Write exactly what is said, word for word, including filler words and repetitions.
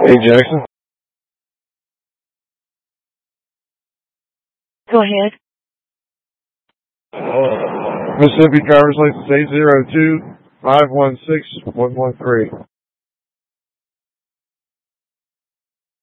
Hey, Jackson. Go ahead. Uh, Mississippi driver's license eight zero two five one six one one three.